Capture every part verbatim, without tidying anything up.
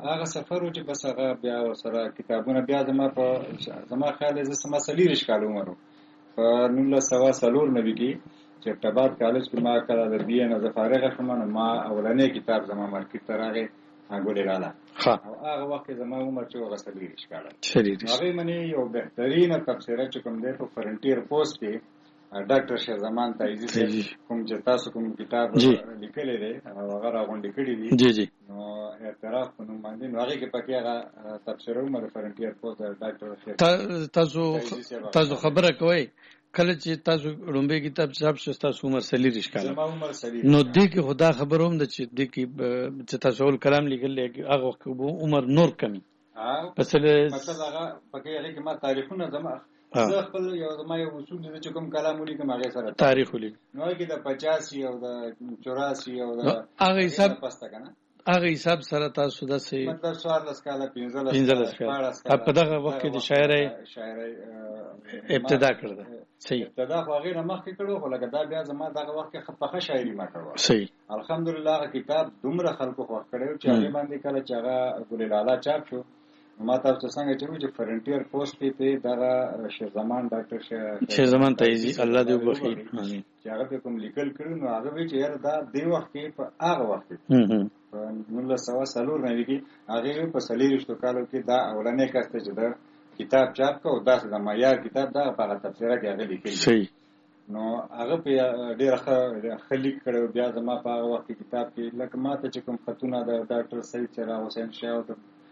هغه سفر و چې بس هغه بیا سره کتابونه بیا زما په زما خیال زه سما څلېرویشت کاله عمر و په نولس سوه څلور نوي کې چې ابتباد کالج کې ما کله د بي اې نه زه فارغه شوم نو ما اولنی کتاب زما مارکېټ ته راغی ګل لاله او هغه وخت زما عمر چې هغه څلېرویشت کاله هغې منې یو بهترینه تبصره چې کوم دی په فرنټیر پوسټ کې ډاکټر شاه زمان تایزي کوم چې تاسو کوم کتاب لیکلی دی او هغه راغونډې کړي دي نو اعتراف په نوم باندې نو هغې کې پکې هغه تبصره ومه د فرنټیر پوسټ د ډاکټر تاسو تاسو خبره کوئ کله چې تاسو لومبۍ کتاب چاپ شو تاسو عمر څلېرویشت کاله زما عمر څلېرویشت نو دې کې خو دا خبره هم ده چې دې کې چې تاسو اول کلام لیکلی هغه وخت کې به عمر نور کمی مطلب هغه پکې هغې کې ما تاریخونه زما زه خپل یو زما یو اصول دی چې کوم کلام ولیکم هغې سره تاریخ ولیکم نو هغې کې د پچاسي او د چوراسی او د هغه حساب پسته که نه هغه حساب سره تاسو داسې مطلب څوارلس کاله پنځلس کاله په دغه وخت کې د شاعرۍ شاعرۍ ابتدا کړې ده صحیح ابتدا خو هغې نه مخکې کړو خو لکه دا بیا زما دغه وخت کې پخه شاعري ما کړو صحیح الحمدلله هغه کتاب دومره خلکو خوښ کړی و چې هغې باندې کله چې هغه ګل لاله چاپ شو ما تاسو څنګه چې وایي چې فرنټیر پوسټ کې په دغه شیر زمان ډاکټر شیر زمان تایزي الله دې وبخښي چې هغه په کوم لیکل کړو نو هغه وی چې یار دا دی وخت کې په هغه وخت کې په نولس سوه څلور نوي کې هغه په څلېرویشتو کالو کې دا اولنی کس ته چې دا کتاب چاپ کو داسې د معیار کتاب دا په هغه تفسیره کې هغه لیکلی صحیح نو هغه په ډېر ښه لیک کړی بیا زما په هغه وخت کې کتاب کې لکه ما ته چې کوم خطونه د ډاکټر سید چراغ حسین شاه او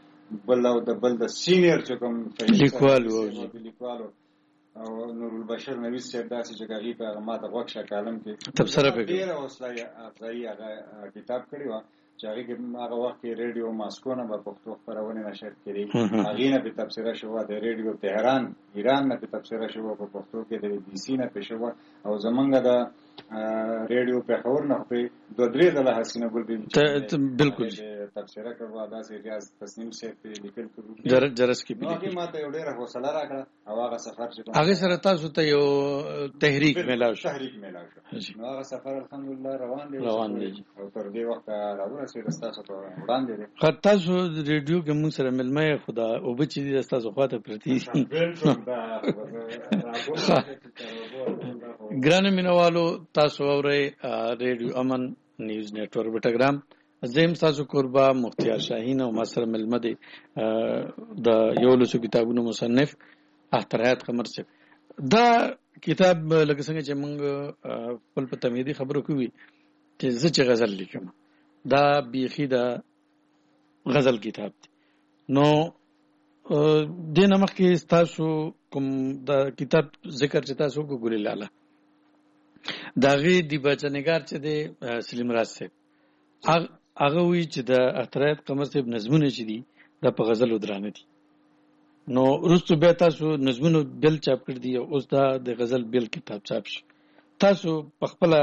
بل او د بل د سینیر چې کوم لیکوال و لیکوال او نور البشر نویس صاحب داسې چې هغې په هغه ما ته غوږ شه کالم کې تبصره پکې ډېره حوصله افزایي هغه کتاب کړی وه چې هغې کې هغه وخت کې ریډیو ماسکو نه به پښتو خپرونې نشر کړي هغې نه پې تبصره شوه د ریډیو تهران ایران نه پې تبصره شوه په پښتو کې د بي سي نه پې شوه او زمونږ د ریډیو پېښور نه خو پې دوه درې ځله حسینه ګل بېبي بلکل تبصره کړو داسې ریاض تسنیم صاحب پې لیکل کړو جرس کې نو هغې ما ته یو ډېره حوصله راکړه او هغه سفر چې هغې سره تاسو ته یو تحریک میلاو شو تحریک میلاو شو نو هغه سفر الحمدلله روان دی روان دی او تر دې وخته راورسېده ستاسو په وړاندې دی خو تاسو ریډیو کې موږ سره مېلمه یې خو دا اوبه چې دي ستاسو خواته پرتې دي ګرانو مینوالو تاسو اورئ ریډیو امن نیوز نیټورک بټګرام زم تاسو کوربه مختیار شاهین او ما سره مېلمه دی د یولسو کتابونو مصنف اختر حیات قمر صاحب دا کتاب لکه څنګه چې موږ خپل په تمهیدي خبرو کوي چې زه چې غزل لیکم دا بیخي د غزل کتاب دی نو دې نه مخکې تاسو کوم د کتاب ذکر چې تاسو کو ګل لاله د هغې د بچنګار چې دی سلیم راز صاحب هغه وایي چې د اختر حیات قمر صاحب نظمونه چې دي دا په غزلو درانه دي نو وروستو بیا تاسو نظمونو بل چاپ کړي دي او اوس دا د غزل بل کتاب چاپ شي تاسو په خپله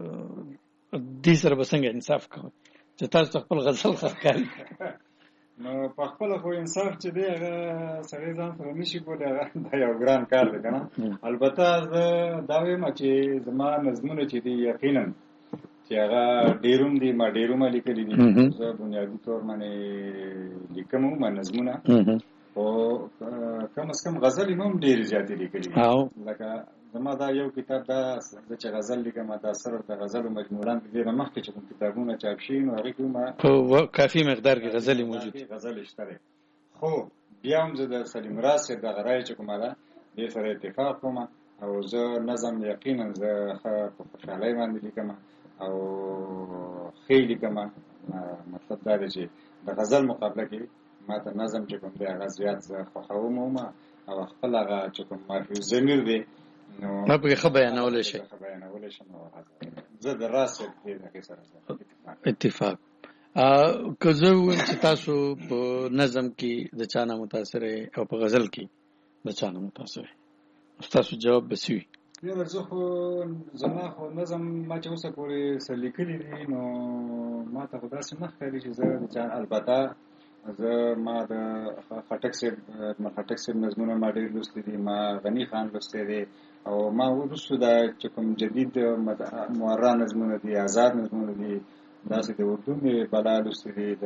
دې سره به څنګه انصاف کوئ چې تاسو خپل غزل ښکاري نو په خپله خو انصاف چې دی هغه سړی ځان سره نشي کولی هغه دا یو ګران کار دی که نه البته زه دا وایم چې زما نظمونه چې دي یقینا چې هغه ډېروم دي ما ډېرومه لیکلي دي زه بنیادي طور باندې لیکم ما نظمونه خو کم از کم غزلې مو هم ډېرې زیاتې لیکلي دي لکه زما دا یو کتاب دا زه چې غزل لیکم دا صرف د غزلو مجموعان دې نه مخکې چې کوم کتابونه چاپ شوي نو هغې کې ما په کافي مقدار کې غزلې موجود غزلې شته دی خو بیا هم زه د سلیم راز صاحب دغه رایه چې کومه ده دې سره اتفاق کوم او زه نظم یقینا زه ښه په خوشحالۍ باندې لیکم او ښې لیکم مطلب دا دی چې د غزل مقابله کې ما ته نظم چې کوم دی هغه زیات زه خوښوم هم او خپل هغه چې کوم معرفي ضمیر دی نو ما پکې ښه بیانولی شي ښه بیانولی شم او زه د راز صاحب دې هغې سره اتفاق که زه ووایم چې تاسو په نظم کې د چا نه متاثر او په غزل کې د چا نه متاثر ستاسو جواب به څه وي یاره زه خو زما خو نظم ما چې اوسه پورې څه لیکلي دي نو ما ته خو داسې نه ښکاري چې زه د چا البته زه ما د خټک صاحب خټک صاحب نظمونه ما ډېر لوستي دي ما غني خان لوستی دی او ما وروستو دا چې کوم جدید معرا نظمونه دي آزاد نظمونه دي داسې د اردو مې بلا لوستي دي د